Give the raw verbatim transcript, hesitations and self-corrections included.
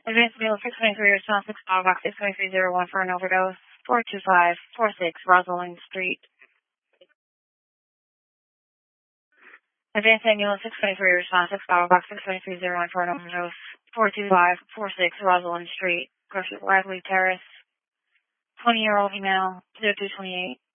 Advanced Meal six twenty-three, response six, call box six twenty-three zero one for an overdose. four two five four six Rosalind Street. Advanced Ambulance six twenty-three, response six, call box six twenty-three zero one for an overdose. four two five four six Rosalind Street, Grocery Bradley Terrace. twenty-year-old female, zero two twenty-eight.